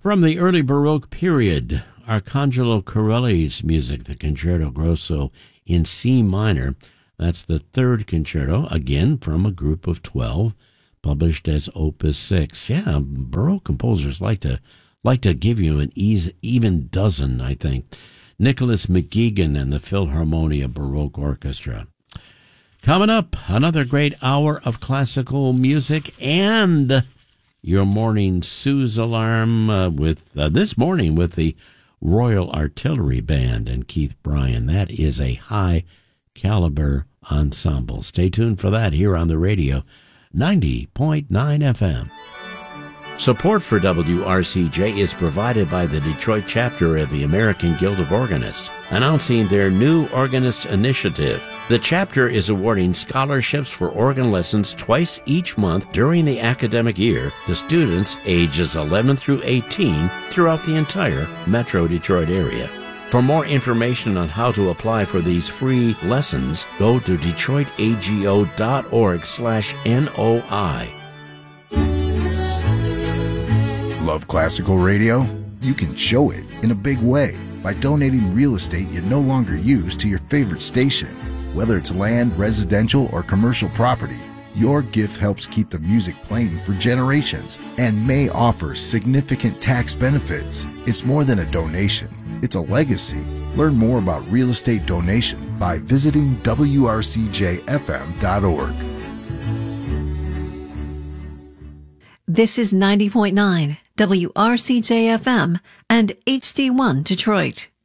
From the early Baroque period, Arcangelo Corelli's music, the Concerto Grosso in C minor. That's the third concerto, again from a group of 12, published as Opus 6. Yeah, Baroque composers like to give you an even dozen, I think. Nicholas McGuigan and the Philharmonia Baroque Orchestra. Coming up, another great hour of classical music and your morning Sue's Alarm this morning with the Royal Artillery Band and Keith Bryan. That is a high caliber ensemble. Stay tuned for that here on the radio, 90.9 FM. Support for WRCJ is provided by the Detroit chapter of the American Guild of Organists, announcing their new Organist Initiative. The chapter is awarding scholarships for organ lessons twice each month during the academic year to students ages 11 through 18 throughout the entire Metro Detroit area. For more information on how to apply for these free lessons, go to detroitago.org/NOI. Love classical radio? You can show it in a big way by donating real estate you no longer use to your favorite station. Whether it's land, residential, or commercial property, your gift helps keep the music playing for generations and may offer significant tax benefits. It's more than a donation. It's a legacy. Learn more about real estate donation by visiting WRCJFM.org. This is 90.9 WRCJ-FM and HD1 Detroit.